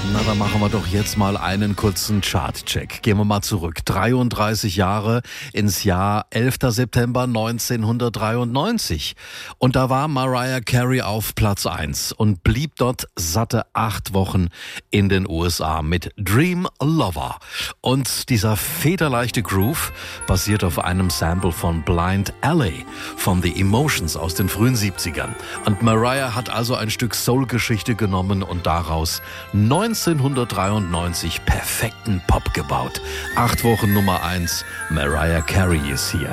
Na, dann machen wir doch jetzt mal einen kurzen Chartcheck. Gehen wir mal zurück. 33 Jahre ins Jahr 11. September 1993. Und da war Mariah Carey auf Platz 1 und blieb dort satte 8 Wochen in den USA mit Dream Lover. Und dieser federleichte Groove basiert auf einem Sample von Blind Alley von The Emotions aus den frühen 70ern. Und Mariah hat also ein Stück Soul-Geschichte genommen und daraus 1993 perfekten Pop gebaut. 8 Wochen Nummer 1, Mariah Carey ist hier.